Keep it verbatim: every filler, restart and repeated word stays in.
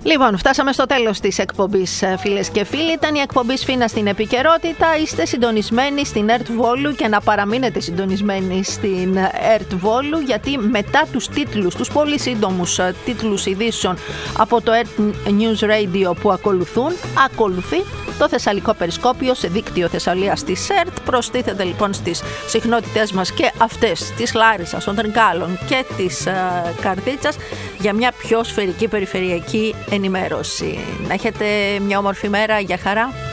Λοιπόν, φτάσαμε στο τέλος της εκπομπής, φίλες και φίλοι. Ήταν η εκπομπή Σφίνα στην επικαιρότητα. Είστε συντονισμένοι στην ΕΡΤ Βόλου και να παραμείνετε συντονισμένοι στην ΕΡΤ Βόλου, γιατί μετά τους τίτλους, τους πολύ σύντομους τίτλους ειδήσεων από το ΕΡΤ News Radio που ακολουθούν, ακολουθεί το Θεσσαλικό Περισκόπιο σε δίκτυο Θεσσαλίας της ΕΡΤ. Προστίθεται λοιπόν στις συχνότητές μας και αυτές της Λάρισσας, των Τρικάλων και της uh, Καρδίτσας για μια πιο σφαιρική περιφερειακή ενημέρωση. Να έχετε μια όμορφη μέρα. Γεια χαρά.